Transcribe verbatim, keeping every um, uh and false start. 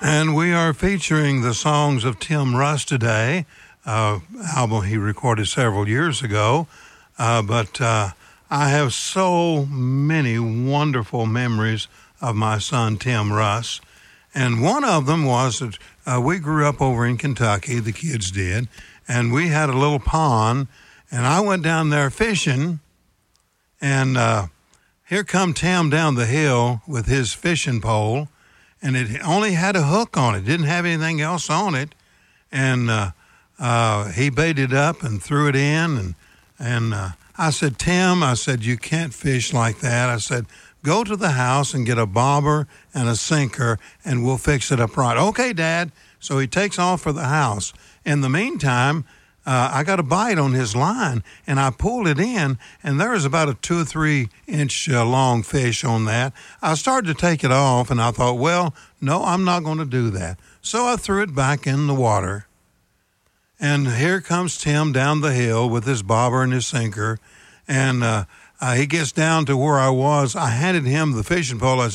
And we are featuring the songs of Tim Russ today, uh, album he recorded several years ago. Uh, but uh, I have so many wonderful memories of my son, Tim Russ. And one of them was that uh, we grew up over in Kentucky, the kids did, and we had a little pond, and I went down there fishing, and uh, here come Tim down the hill with his fishing pole, and it only had a hook on it, didn't have anything else on it, and uh, uh, he baited up and threw it in, and and uh, I said, Tim, I said, you can't fish like that. I said, go to the house and get a bobber and a sinker, and we'll fix it up right. Okay, Dad. So he takes off for the house. In the meantime, uh, I got a bite on his line, and I pulled it in, and there was about a two or three inch uh, long fish on that. I started to take it off, and I thought, well, no, I'm not going to do that. So I threw it back in the water. And here comes Tim down the hill with his bobber and his sinker, and uh, uh, he gets down to where I was. I handed him the fishing pole. I said,